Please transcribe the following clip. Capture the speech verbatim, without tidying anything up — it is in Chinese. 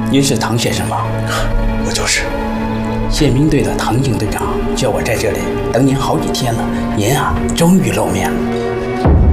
您是唐先生吧？ 我就是。 宪兵队的唐营队长叫我在这里等您好几天了，您啊，终于露面了。